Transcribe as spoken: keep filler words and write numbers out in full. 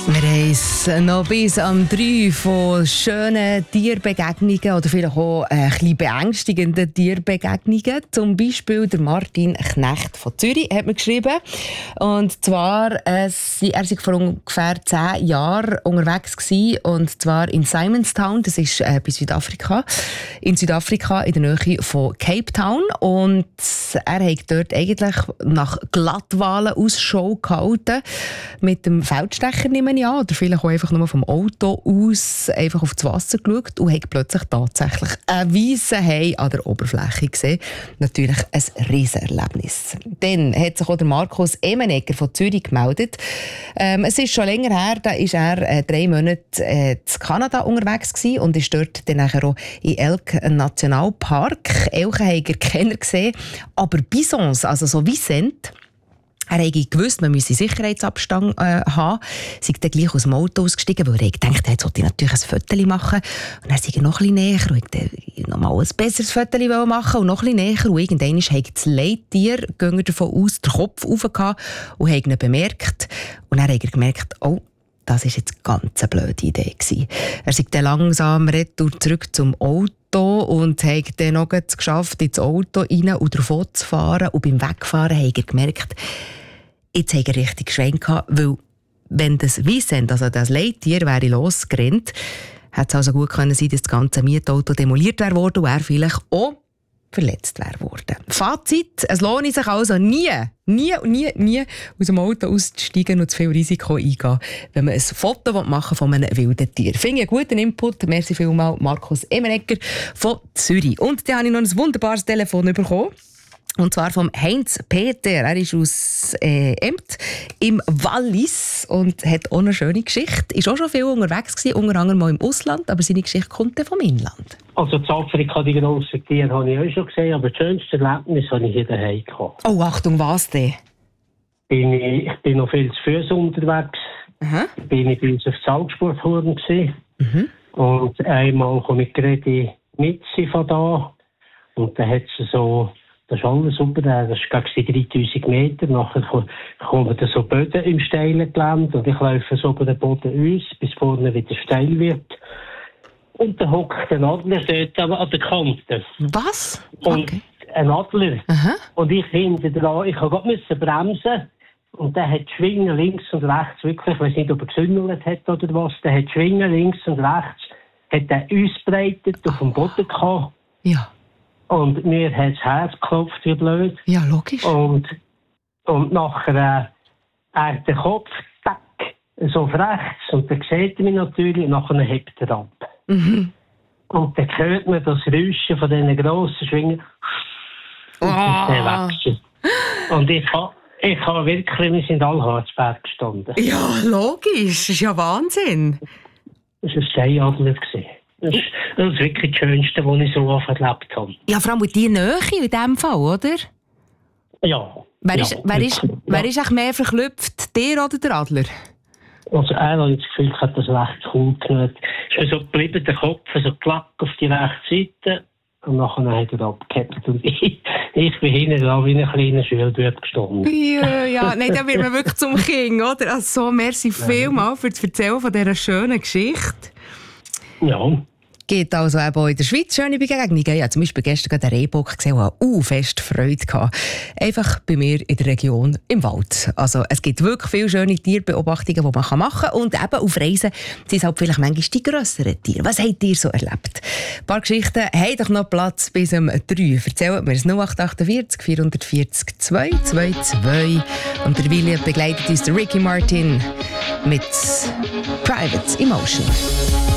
Wir haben es noch bis am drei von schönen Tierbegegnungen oder vielleicht auch ein bisschen beängstigenden Tierbegegnungen. Zum Beispiel der Martin Knecht von Zürich hat mir geschrieben. Und zwar, äh, er war vor ungefähr zehn Jahren unterwegs gewesen, und zwar in Simonstown, das ist äh, bei Südafrika, in Südafrika in der Nähe von Cape Town. Und er hat dort eigentlich nach Glattwalen Ausschau gehalten, mit dem Feldstecher nehmen ja, oder vielleicht auch einfach nur vom Auto aus einfach auf das Wasser geschaut und hat plötzlich tatsächlich einen weißen Hai an der Oberfläche gesehen. Natürlich ein Riesenerlebnis. Dann hat sich auch der Markus Emenegger von Zürich gemeldet. Ähm, es ist schon länger her, da war er äh, drei Monate äh, in Kanada unterwegs gewesen und ist dort dann nachher auch in Elk Nationalpark. Elche hat er keiner gesehen, aber Bisons, also so Wisent, er hatte gewusst, man müsse Sicherheitsabstand äh, haben. Er ist dann gleich aus dem Auto ausgestiegen, weil er gedacht hat, jetzt wollte ich natürlich ein Foto machen. Und er ist noch ein bisschen näher und wollte noch mal ein besseres Foto machen und noch ein bisschen näher. Und irgendwann hat das Leittier, gehen wir davon aus, den Kopf hochgehauen und hat ihn bemerkt. Und dann hat er gemerkt, oh, das war jetzt eine ganz blöde Idee gewesen. Er ist dann langsam retour zurück zum Auto und hat dann noch geschafft, ins Auto rein und davon zu fahren. Und beim Wegfahren hat er gemerkt, jetzt hat er richtig Schwein gehabt, weil wenn das Wiesent, also das Leittier, wäre losgerannt, hätte es also gut können sein, dass das ganze Mietauto demoliert wäre worden und er vielleicht auch verletzt wäre worden. Fazit, es lohnt sich also nie, nie, nie, nie aus dem Auto auszusteigen und zu viel Risiko eingehen, wenn man ein Foto machen von einem wilden Tier. Finde ich einen guten Input. Merci vielmals, Markus Emenegger von Zürich. Und dann habe ich noch ein wunderbares Telefon bekommen. Und zwar vom Heinz Peter. Er ist aus äh, Emt im Wallis und hat auch eine schöne Geschichte. Ist auch schon viel unterwegs gewesen, unter anderem mal im Ausland, aber seine Geschichte kommt dann vom Inland. Also in Afrika, die grossen Tiere habe ich auch schon gesehen, aber das schönste Erlebnis habe ich hier daheim gehabt. Oh, Achtung, was denn? Bin ich, ich bin noch viel zu Fuß unterwegs. Aha. Bin ich bei uns auf Salzburg-Touren gewesen. Mhm. Und einmal komme ich gerade mit sie von da. Und dann hat sie so... Das ist alles super, das ist gegen dreitausend Meter. Nachher kommen dann so Böden im steilen Gelände und ich laufe so über den Boden aus, bis vorne wieder steil wird. Und dann hockt ein Adler dort an der Kante. Was? Und okay. Ein Adler. Aha. Und ich hinter dran, ich musste bremsen. Und der hat die Schwingen links und rechts, wirklich, ich weiß nicht, ob er gesündelt hat oder was, der hat die Schwingen links und rechts, hat er ausbreitet, auf dem Boden gehabt. Ja. Und mir hat das Herz geklopft, wie blöd. Ja, logisch. Und, und nachher äh, er den Kopf, tack, so auf rechts. Und dann sieht er mich natürlich, und nachher hebt er ab. Mhm. Und dann hört man das Rauschen von diesen grossen Schwingen. Und oh. dann wechselt. Und ich habe ich ha wirklich, wir sind alle Harzberg gestanden. Ja, logisch. Das ist ja Wahnsinn. Das war ein Steinadler. Das ist, das ist wirklich das Schönste, was ich so erlebt habe. Ja, vor allem mit die Nähe in diesem Fall, oder? Ja. Wer, ja, ist, wer, ist, ja. wer ist eigentlich mehr verklüpft, der oder der Adler? Also er hat das Gefühl, hat das recht cool gemacht. Es ist so geblieben, der Kopf so klack auf die rechte Seite und nachher hat er abgehabt. Und ich, ich bin hinten dran wie ein kleiner Schulbub gestanden. Ja, ja. Nein, dann wird man wirklich zum King, oder? Also so, merci vielmals für das Erzählen von dieser schönen Geschichte. Ja. Gibt also eben auch in der Schweiz schöne Begegnungen. Ich habe zum Beispiel gestern gerade einen Rehbock gesehen und hatte uh, fest Freude gehabt. Einfach bei mir in der Region im Wald. Also es gibt wirklich viele schöne Tierbeobachtungen, die man machen kann. Und eben auf Reisen sind es halt vielleicht manchmal die grösseren Tiere. Was habt ihr so erlebt? Ein paar Geschichten haben doch noch Platz bis um drei. Erzählt mir es null acht acht vier vier vier zwei zwei zwei. Und der William begleitet uns der Ricky Martin mit Private Emotion.